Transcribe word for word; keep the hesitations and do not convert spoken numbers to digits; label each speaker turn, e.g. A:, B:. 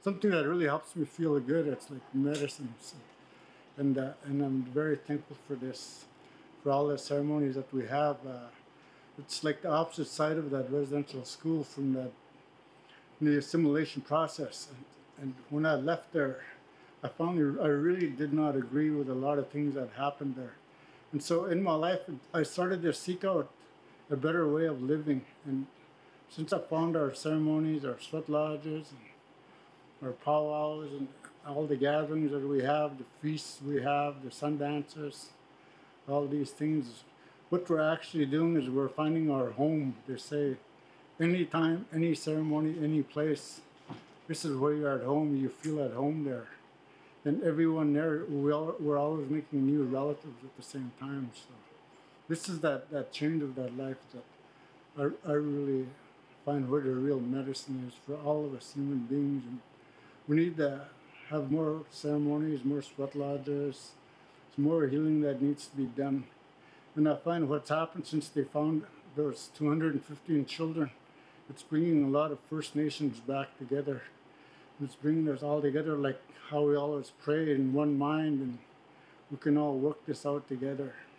A: something that really helps me feel good. It's like medicine. So, and uh, and I'm very thankful for this, for all the ceremonies that we have. Uh, it's like the opposite side of that residential school from that the assimilation process. And, and when I left there, I found I really did not agree with a lot of things that happened there. And so in my life, I started to seek out a better way of living. And since I found our ceremonies, our sweat lodges, and our powwows, and all the gatherings that we have, the feasts we have, the sun dances, all these things, what we're actually doing is we're finding our home. They say, anytime, any ceremony, any place, this is where you're at home. You feel at home there. And everyone there, we all, we're always making new relatives at the same time. So this is that, that change of that life that I, I really find where the real medicine is for all of us human beings. And we need to have more ceremonies, more sweat lodges. There's more healing that needs to be done. And I find what's happened since they found those two hundred fifteen children, it's bringing a lot of First Nations back together. It's bringing us all together like how we always pray in one mind, and we can all work this out together.